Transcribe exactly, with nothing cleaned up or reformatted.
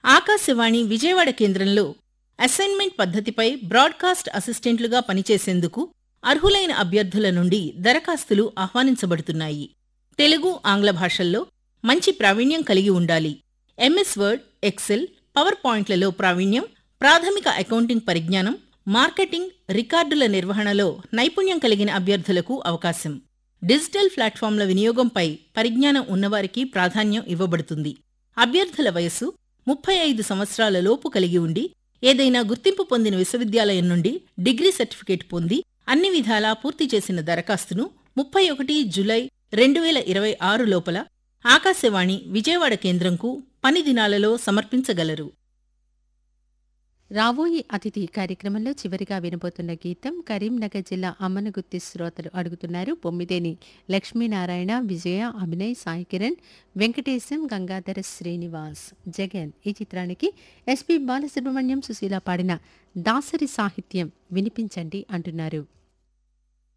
ఆకాశవాణి విజయవాడ కేంద్రంలో assignment పద్ధతిపై broadcast అసిస్టెంట్లుగా పనిచేసేందుకు అర్హులైన అభ్యర్థుల నుండి దరఖాస్తులు ఆహ్వానించబడుతున్నాయి. తెలుగు, ఆంగ్ల భాషల్లో మంచి ప్రావీణ్యం కలిగి ఉండాలి. ఎంఎస్ వర్డ్, ఎక్సెల్, పవర్ పాయింట్లలో ప్రావీణ్యం, ప్రాథమిక అకౌంటింగ్ పరిజ్ఞానం, మార్కెటింగ్, రికార్డుల నిర్వహణలో నైపుణ్యం కలిగిన అభ్యర్థులకు అవకాశం. డిజిటల్ ప్లాట్ఫామ్ల వినియోగంపై పరిజ్ఞానం ఉన్నవారికి ప్రాధాన్యం ఇవ్వబడుతుంది. అభ్యర్థుల వయస్సు ముప్పై ఐదు సంవత్సరాల లోపు కలిగి ఉండి ఏదైనా గుర్తింపు పొందిన విశ్వవిద్యాలయం నుండి డిగ్రీ సర్టిఫికేట్ పొంది అన్ని విధాలా పూర్తి చేసిన దరఖాస్తును ముప్పై ఒకటి జులై రెండు వేల ఇరవై ఆరు లోపల ఆకాశవాణి విజయవాడ కేంద్రంకు పని దినాలలో సమర్పించగలరు. రాబోయే అతిథి కార్యక్రమంలో చివరిగా వినబోతున్న గీతం కరీంనగర్ జిల్లా అమ్మనగుత్తి శ్రోతలు అడుగుతున్నారు. బొమ్మిదేని లక్ష్మీనారాయణ, విజయ, అభినయ్, సాయి కిరణ్, వెంకటేశం, గంగాధర శ్రీనివాస్, జగన్. ఈ చిత్రానికి ఎస్పి బాలసుబ్రహ్మణ్యం, సుశీల పాడిన దాసరి సాహిత్యం వినిపించండి అంటున్నారు.